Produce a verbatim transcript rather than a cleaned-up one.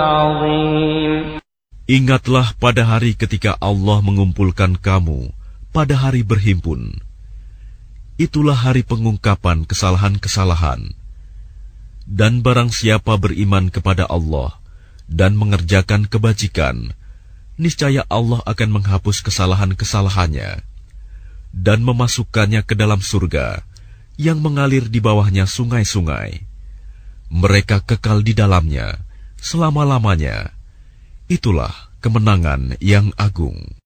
عظيم. Ingatlah pada hari ketika Allah mengumpulkan kamu pada hari berhimpun. Itulah hari pengungkapan kesalahan-kesalahan. Dan barang siapa beriman kepada Allah dan mengerjakan kebajikan, niscaya Allah akan menghapus kesalahan-kesalahannya dan memasukkannya ke dalam surga yang mengalir di bawahnya sungai-sungai. Mereka kekal di dalamnya selama-lamanya. Itulah kemenangan yang agung.